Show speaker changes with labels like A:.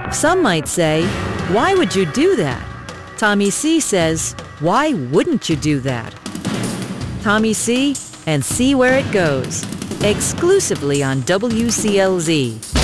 A: Some might say, why would you do that? Tommy C says, why wouldn't you do that? Tommy C, and see where it goes. Exclusively on WCLZ.